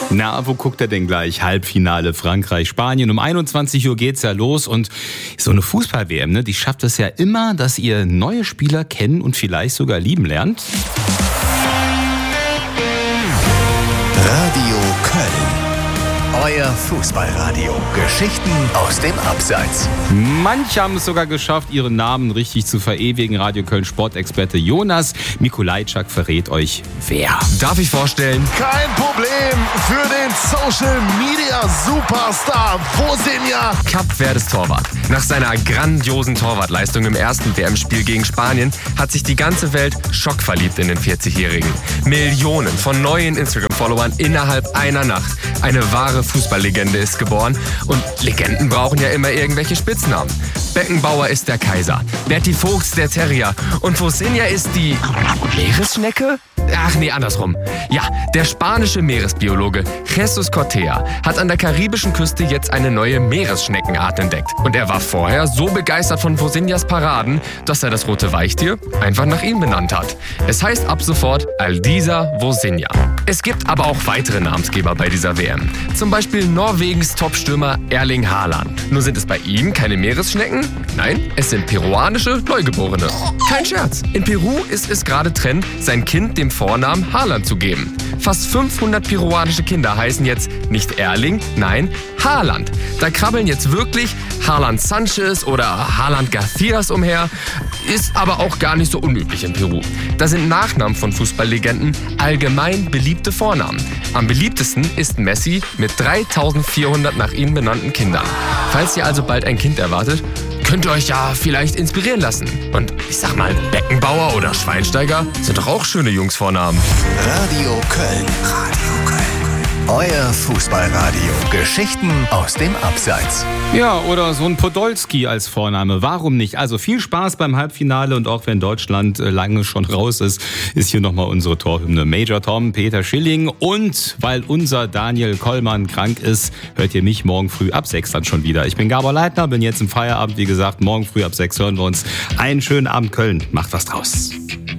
Na, wo guckt er denn gleich? Halbfinale Frankreich, Spanien. Um 21 Uhr geht's ja los und so eine Fußball-WM, ne, die schafft es ja immer, dass ihr neue Spieler kennen und vielleicht sogar lieben lernt. Radio Köln. Euer Fußballradio. Geschichten aus dem Abseits. Manche haben es sogar geschafft, ihren Namen richtig zu verewigen. Radio Köln Sportexperte Jonas Mikulajczak verrät euch, wer. Darf ich vorstellen? Kein Problem für den Social Media Superstar Vozinha. Kapverdes Torwart. Nach seiner grandiosen Torwartleistung im ersten WM-Spiel gegen Spanien hat sich die ganze Welt schockverliebt in den 40-Jährigen. Millionen von neuen Instagram-Followern innerhalb einer Nacht. Eine wahre Fußballlegende ist geboren und Legenden brauchen ja immer irgendwelche Spitznamen. Beckenbauer ist der Kaiser, Berti Vogts der Terrier und Vozinha ist die Meeresschnecke? Ach nee, andersrum. Ja, der spanische Meeresbiologe Jesus Cortea hat an der karibischen Küste jetzt eine neue Meeresschneckenart entdeckt. Und er war vorher so begeistert von Vozinhas Paraden, dass er das rote Weichtier einfach nach ihm benannt hat. Es heißt ab sofort Aldisa Vozinha. Es gibt aber auch weitere Namensgeber bei dieser WM. Zum Beispiel Norwegens Topstürmer Erling Haaland. Nur sind es bei ihm keine Meeresschnecken? Nein, es sind peruanische Neugeborene. Kein Scherz. In Peru ist es gerade Trend, sein Kind dem Vornamen Haaland zu geben. Fast 500 peruanische Kinder heißen jetzt nicht Erling, nein, Haaland. Da krabbeln jetzt wirklich Haaland Sanchez oder Haaland Garcias umher. Ist aber auch gar nicht so unüblich in Peru. Da sind Nachnamen von Fußballlegenden allgemein beliebte Vornamen. Am beliebtesten ist Messi mit 3400 nach ihm benannten Kindern. Falls ihr also bald ein Kind erwartet, könnt ihr euch ja vielleicht inspirieren lassen. Und ich sag mal, Beckenbauer oder Schweinsteiger sind doch auch schöne Jungsvornamen. Radio Köln. Radio Köln. Euer Fußballradio. Geschichten aus dem Abseits. Ja, oder so ein Podolski als Vorname. Warum nicht? Also viel Spaß beim Halbfinale und auch wenn Deutschland lange schon raus ist, ist hier nochmal unsere Torhymne. Major Tom, Peter Schilling und weil unser Daniel Kollmann krank ist, hört ihr mich morgen früh ab 6 dann schon wieder. Ich bin Gabor Leitner, bin jetzt im Feierabend, wie gesagt, morgen früh ab 6 hören wir uns. Einen schönen Abend Köln. Macht was draus.